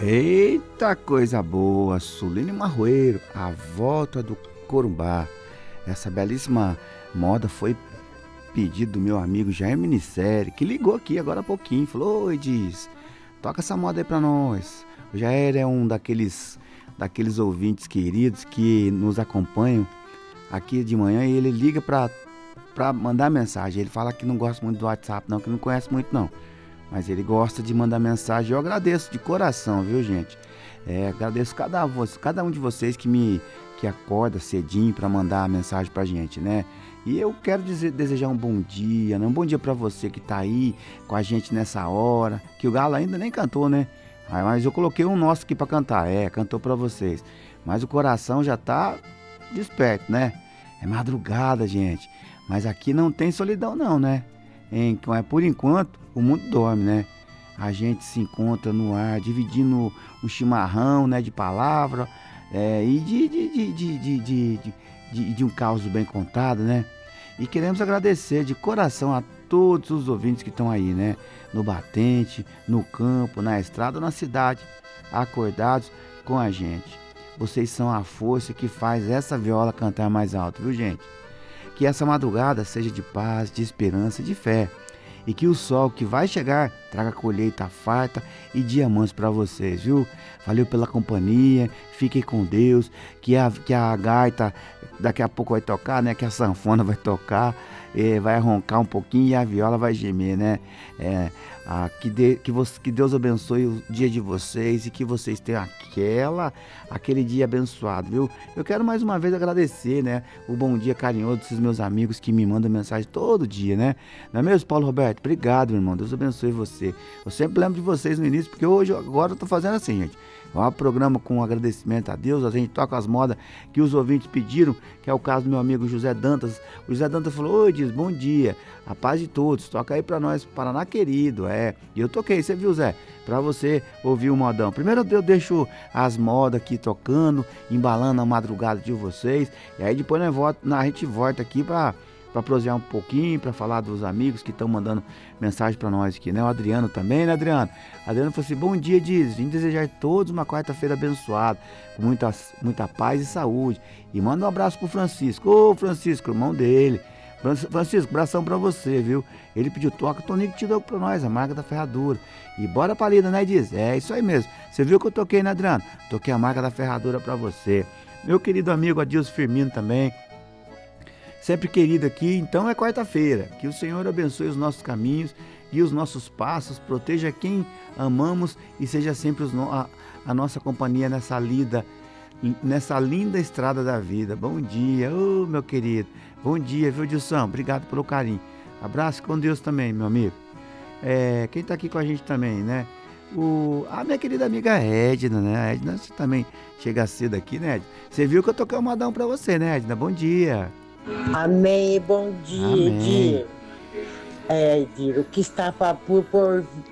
Eita coisa boa, Suline Marroeiro, a volta do Corumbá. Essa belíssima moda foi pedido do meu amigo Jair Minissérie, que ligou aqui agora há pouquinho, falou: oi, diz, toca essa moda aí pra nós. O Jair é um daqueles ouvintes queridos que nos acompanham aqui de manhã e ele liga pra mandar mensagem. Ele fala que não gosta muito do WhatsApp não, que não conhece muito não, mas ele gosta de mandar mensagem. Eu agradeço de coração, viu, gente? Agradeço cada um de vocês que acorda cedinho para mandar mensagem pra gente, né? E eu quero desejar um bom dia, né? Um bom dia para você que tá aí com a gente nessa hora, que o Galo ainda nem cantou, né? Mas eu coloquei um nosso aqui para cantar, cantou para vocês. Mas o coração já tá desperto, né? É madrugada, gente. Mas aqui não tem solidão não, né? Por enquanto, o mundo dorme, né? A gente se encontra no ar, dividindo um chimarrão, né, de palavra, e de um caos bem contado, né? E queremos agradecer de coração a todos os ouvintes que estão aí, né? No batente, no campo, na estrada ou na cidade, acordados com a gente. Vocês são a força que faz essa viola cantar mais alto, viu, gente? Que essa madrugada seja de paz, de esperança e de fé. E que o sol que vai chegar traga colheita farta e diamantes para vocês, viu? Valeu pela companhia, fiquem com Deus, que a gaita daqui a pouco vai tocar, né? Que a sanfona vai tocar, vai roncar um pouquinho e a viola vai gemer, né? Que Deus abençoe o dia de vocês e que vocês tenham aquele dia abençoado, viu? Eu quero mais uma vez agradecer, né? O bom dia carinhoso desses meus amigos que me mandam mensagem todo dia, né? Não é mesmo, Paulo Roberto? Obrigado, meu irmão. Deus abençoe você. Eu sempre lembro de vocês no início, porque agora eu tô fazendo assim, gente. É um programa com agradecimento a Deus, a gente toca as modas que os ouvintes pediram, que é o caso do meu amigo José Dantas. O José Dantas falou: oi, diz, bom dia, a paz de todos, toca aí pra nós, Paraná querido, E eu toquei, você viu, Zé? Pra você ouvir o modão. Primeiro eu deixo as modas aqui tocando, embalando a madrugada de vocês, e aí depois a gente volta aqui pra prosear um pouquinho, para falar dos amigos que estão mandando mensagem para nós aqui, né? O Adriano também, né, Adriano? Adriano falou assim: bom dia, diz, vim desejar a todos uma quarta-feira abençoada, com muita paz e saúde. E manda um abraço pro Francisco. Ô, Francisco, irmão dele. Francisco, abração pra você, viu? Ele pediu toca, o Toninho que te deu pra nós, a marca da ferradura. E bora pra lida, né, diz? É isso aí mesmo. Você viu que eu toquei, né, Adriano? Toquei a marca da ferradura pra você. Meu querido amigo Adilson Firmino também, sempre querido aqui. Então é quarta-feira. Que o Senhor abençoe os nossos caminhos e os nossos passos, proteja quem amamos e seja sempre a nossa companhia nessa linda estrada da vida. Bom dia, meu querido. Bom dia, viu, Dilson? Obrigado pelo carinho. Abraço com Deus também, meu amigo. Quem tá aqui com a gente também, né? A minha querida amiga Edna, né? A Edna, você também chega cedo aqui, né, Edna? Você viu que eu toquei um modão pra você, né, Edna? Bom dia. Amém, bom dia, Amém. Edir. Edir, o que está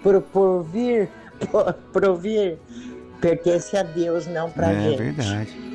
por vir, pertence a Deus, não pra É gente. verdade.